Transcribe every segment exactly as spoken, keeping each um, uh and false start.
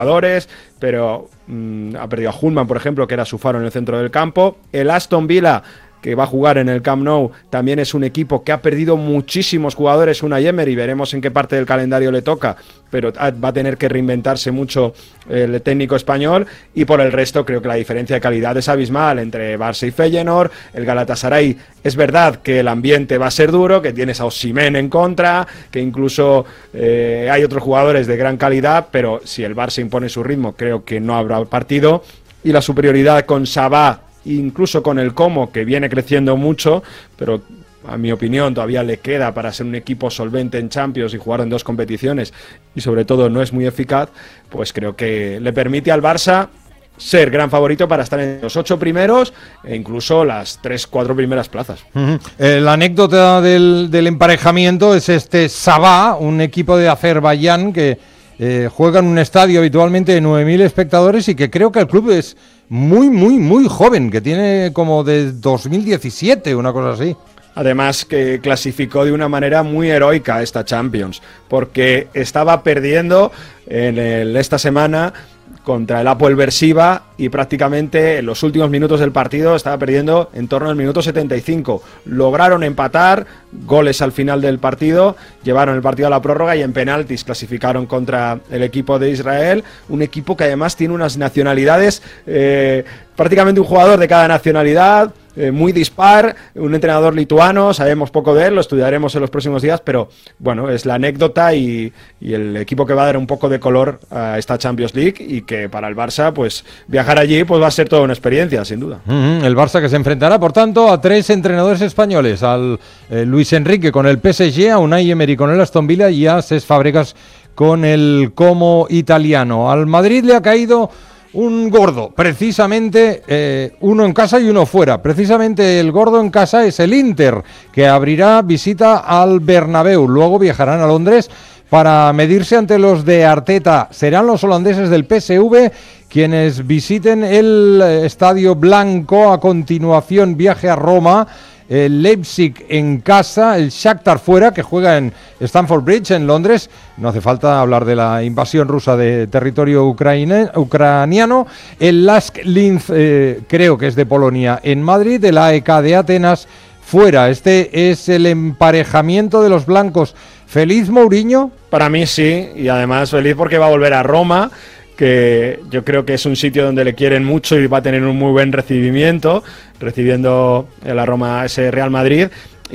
jugadores, pero mmm, ha perdido a Hulman, por ejemplo, que era su faro en el centro del campo. El Aston Villa, que va a jugar en el Camp Nou, también es un equipo que ha perdido muchísimos jugadores, Unai Emery, veremos en qué parte del calendario le toca, pero va a tener que reinventarse mucho el técnico español, y por el resto creo que la diferencia de calidad es abismal entre Barça y Feyenoord. El Galatasaray, es verdad que el ambiente va a ser duro, que tienes a Osimhen en contra, que incluso eh, hay otros jugadores de gran calidad, pero si el Barça impone su ritmo, creo que no habrá partido, y la superioridad con Sabah, incluso con el Como, que viene creciendo mucho, pero a mi opinión todavía le queda para ser un equipo solvente en Champions y jugar en dos competiciones, y sobre todo no es muy eficaz, pues creo que le permite al Barça ser gran favorito para estar en los ocho primeros e incluso las tres, cuatro primeras plazas. Uh-huh. eh, la anécdota del, del emparejamiento es este Sabah, un equipo de Azerbaiyán que eh, juega en un estadio habitualmente de nueve mil espectadores, y que creo que el club es muy, muy, muy joven, que tiene como de dos mil diecisiete, una cosa así. Además, que clasificó de una manera muy heroica esta Champions, porque estaba perdiendo en el, esta semana contra el Hapoel Beersheva, y prácticamente en los últimos minutos del partido estaba perdiendo en torno al minuto setenta y cinco. Lograron empatar, goles al final del partido, llevaron el partido a la prórroga y en penaltis clasificaron contra el equipo de Israel, un equipo que además tiene unas nacionalidades, eh, prácticamente un jugador de cada nacionalidad, Eh, muy dispar, un entrenador lituano, sabemos poco de él, lo estudiaremos en los próximos días, pero bueno, es la anécdota y, y el equipo que va a dar un poco de color a esta Champions League, y que para el Barça, pues viajar allí pues va a ser toda una experiencia, sin duda. Uh-huh. El Barça, que se enfrentará, por tanto, a tres entrenadores españoles, al eh, Luis Enrique con el P S G, a Unai Emery con el Aston Villa y a Cesc Fàbregas con el Como italiano. Al Madrid le ha caído un gordo, precisamente eh, uno en casa y uno fuera. Precisamente el gordo en casa es el Inter, que abrirá visita al Bernabéu. Luego viajarán a Londres para medirse ante los de Arteta. Serán los holandeses del P S V quienes visiten el Estadio Blanco. A continuación, viaje a Roma. El Leipzig en casa, el Shakhtar fuera, que juega en Stamford Bridge en Londres. No hace falta hablar de la invasión rusa de territorio ucraine, ucraniano. El Lask Linz, eh, creo que es de Polonia, en Madrid. El A E K de Atenas fuera. Este es el emparejamiento de los blancos. ¿Feliz Mourinho? Para mí sí, y además feliz porque va a volver a Roma, que yo creo que es un sitio donde le quieren mucho y va a tener un muy buen recibimiento, recibiendo en la Roma ese Real Madrid.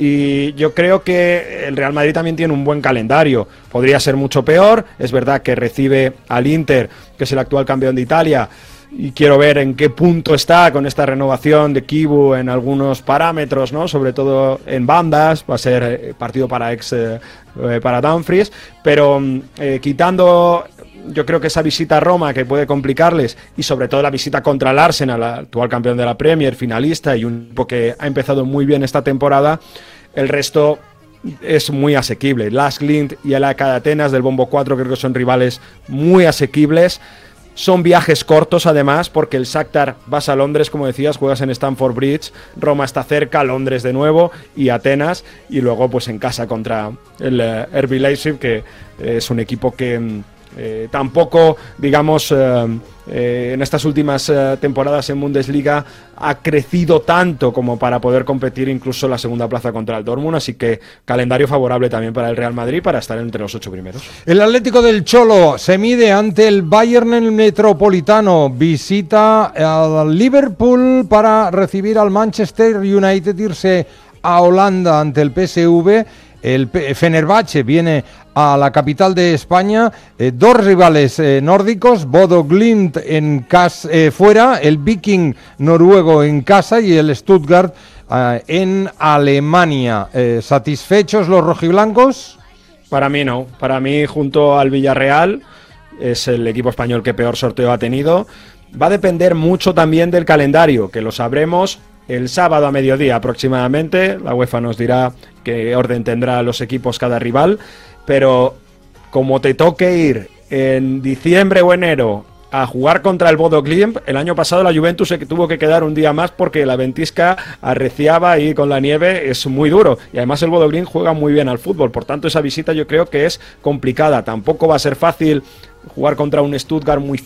Y yo creo que el Real Madrid también tiene un buen calendario, podría ser mucho peor. Es verdad que recibe al Inter, que es el actual campeón de Italia, y quiero ver en qué punto está con esta renovación de Kibu en algunos parámetros, ¿no? Sobre todo en bandas, va a ser partido para ex eh, para Dumfries, pero eh, quitando, yo creo que esa visita a Roma, que puede complicarles, y sobre todo la visita contra el Arsenal, actual campeón de la Premier, finalista, y un equipo que ha empezado muy bien esta temporada, el resto es muy asequible. Lask Linz y el A E K de Atenas del Bombo cuatro creo que son rivales muy asequibles. Son viajes cortos además, porque el Shakhtar vas a Londres, como decías, juegas en Stamford Bridge, Roma está cerca, Londres de nuevo y Atenas, y luego pues en casa contra el uh, R B Leipzig, que eh, es un equipo que eh, tampoco, digamos, eh, eh, en estas últimas eh, temporadas en Bundesliga ha crecido tanto como para poder competir incluso la segunda plaza contra el Dortmund, así que calendario favorable también para el Real Madrid para estar entre los ocho primeros. El Atlético del Cholo se mide ante el Bayern en el Metropolitano, visita al Liverpool para recibir al Manchester United, irse a Holanda ante el P S V. El Fenerbahce viene a la capital de España, eh, dos rivales eh, nórdicos, Bodo Glimt en casa, eh, fuera, el Viking noruego en casa y el Stuttgart eh, en Alemania. Eh, ¿Satisfechos los rojiblancos? Para mí no, para mí junto al Villarreal es el equipo español que peor sorteo ha tenido. Va a depender mucho también del calendario, que lo sabremos el sábado a mediodía aproximadamente. La UEFA nos dirá qué orden tendrá los equipos cada rival, pero como te toque ir en diciembre o enero a jugar contra el Bodo Glimt, el año pasado la Juventus se tuvo que quedar un día más porque la ventisca arreciaba ahí con la nieve, es muy duro, y además el Bodo Glimt juega muy bien al fútbol, por tanto esa visita yo creo que es complicada. Tampoco va a ser fácil jugar contra un Stuttgart muy